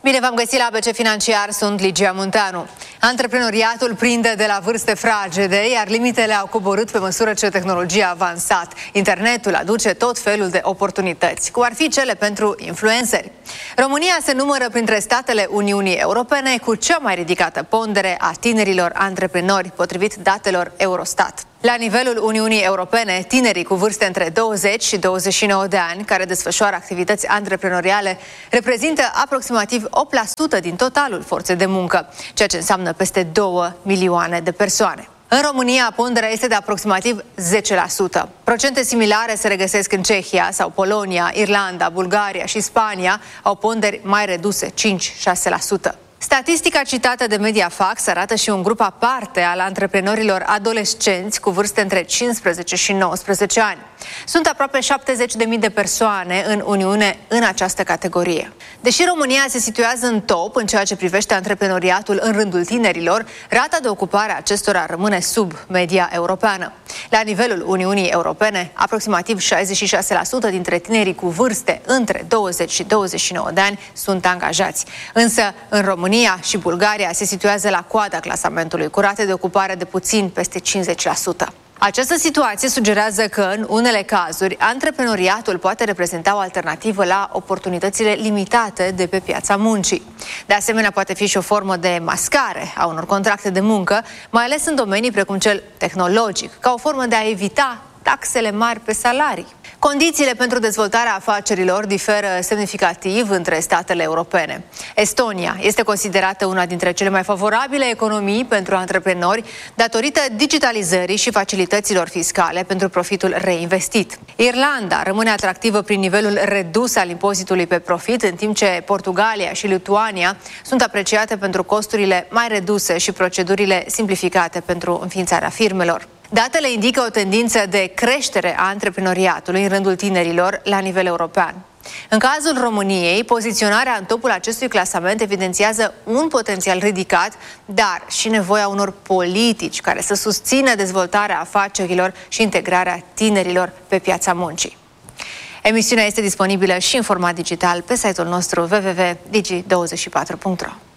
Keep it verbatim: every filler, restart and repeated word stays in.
Bine v-am găsit la A B C Financiar, sunt Ligia Munteanu. Antreprenoriatul prinde de la vârste fragede, iar limitele au coborât pe măsură ce tehnologia a avansat. Internetul aduce tot felul de oportunități, cum ar fi cele pentru influenceri. România se numără printre statele Uniunii Europene cu cea mai ridicată pondere a tinerilor antreprenori, potrivit datelor Eurostat. La nivelul Uniunii Europene, tinerii cu vârste între douăzeci și douăzeci și nouă de ani, care desfășoară activități antreprenoriale, reprezintă aproximativ opt la sută din totalul forței de muncă, ceea ce înseamnă peste două milioane de persoane. În România, ponderea este de aproximativ zece la sută. Procente similare se regăsesc în Cehia sau Polonia, Irlanda, Bulgaria și Spania au ponderi mai reduse, cinci la șase la sută. Statistica citată de Mediafax arată și un grup aparte al antreprenorilor adolescenți cu vârste între cincisprezece și nouăsprezece ani. Sunt aproape șaptezeci de mii de persoane în Uniune în această categorie. Deși România se situează în top în ceea ce privește antreprenoriatul în rândul tinerilor, rata de ocupare a acestora rămâne sub media europeană. La nivelul Uniunii Europene, aproximativ șaizeci și șase la sută dintre tinerii cu vârste între douăzeci și douăzeci și nouă de ani sunt angajați. Însă, în România și Bulgaria se situează la coada clasamentului, cu rate de ocupare de puțin peste cincizeci la sută. Această situație sugerează că, în unele cazuri, antreprenoriatul poate reprezenta o alternativă la oportunitățile limitate de pe piața muncii. De asemenea, poate fi și o formă de mascare a unor contracte de muncă, mai ales în domenii precum cel tehnologic, ca o formă de a evita taxele mari pe salarii. Condițiile pentru dezvoltarea afacerilor diferă semnificativ între statele europene. Estonia este considerată una dintre cele mai favorabile economii pentru antreprenori datorită digitalizării și facilităților fiscale pentru profitul reinvestit. Irlanda rămâne atractivă prin nivelul redus al impozitului pe profit, în timp ce Portugalia și Lituania sunt apreciate pentru costurile mai reduse și procedurile simplificate pentru înființarea firmelor. Datele indică o tendință de creștere a antreprenoriatului în rândul tinerilor la nivel european. În cazul României, poziționarea în topul acestui clasament evidențiază un potențial ridicat, dar și nevoia unor politici care să susțină dezvoltarea afacerilor și integrarea tinerilor pe piața muncii. Emisiunea este disponibilă și în format digital pe site-ul nostru w w w punct digi douăzeci și patru punct ro.